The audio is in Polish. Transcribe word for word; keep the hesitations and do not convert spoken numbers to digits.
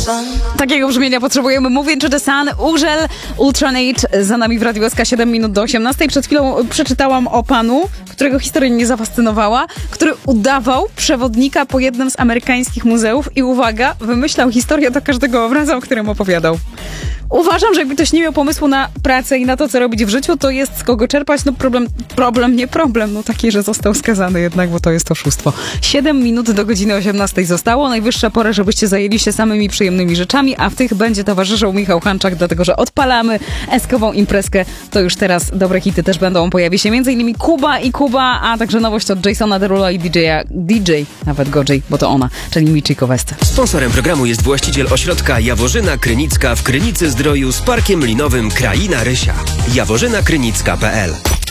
Takiego brzmienia potrzebujemy. Move Into The Sun, Urzel, Ultranate, za nami w Radiu S K, siedem minut do osiemnastej. Przed chwilą przeczytałam o panu, którego historia mnie zafascynowała, który udawał przewodnika po jednym z amerykańskich muzeów i uwaga, wymyślał historię do każdego obrazu, o którym opowiadał. Uważam, że jakby ktoś nie miał pomysłu na pracę i na to, co robić w życiu, to jest z kogo czerpać. No problem, problem, nie problem. No taki, że został skazany jednak, bo to jest oszustwo. siedem minut do godziny osiemnastej zostało. Najwyższa pora, żebyście zajęli się samymi przyjemnymi rzeczami, a w tych będzie towarzyszył Michał Hanczak, dlatego że odpalamy eskową imprezkę. To już teraz dobre hity też będą. Pojawi się m.in. Kuba i Kuba, a także nowość od Jasona Derula i D J-a, D J, nawet gorzej, bo to ona, czyli Michiko West. Sponsorem programu jest właściciel ośrodka Jaworzyna Krynicka w Krynicy Zdroju z parkiem linowym Kraina Rysia. jaworzyna krynicka kropka p l